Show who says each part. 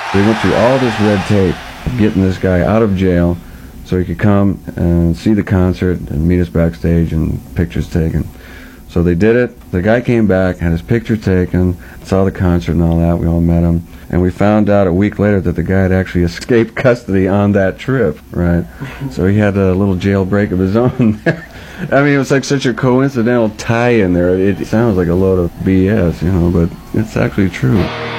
Speaker 1: They went through all this red tape getting this guy out of jail so he could come and see the concert and meet us backstage and pictures taken. So they did it. The guy came back, had his picture taken, saw the concert and all that. We all met him. And we found out a week later that the guy had actually escaped custody on that trip, right? So he had a little jailbreak of his own there. I mean, it was like such a coincidental tie in there. It sounds like a load of BS, you know, but it's actually true.